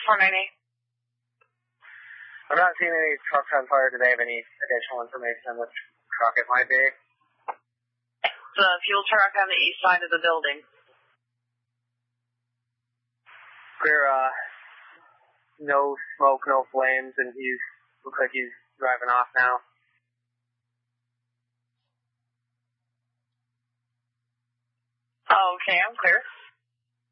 498. I'm not seeing any trucks on fire. Do they have any additional information on which truck it might be? It's a fuel truck on the east side of the building. Clear, no smoke, no flames, and looks like he's driving off now. Oh, okay, I'm clear.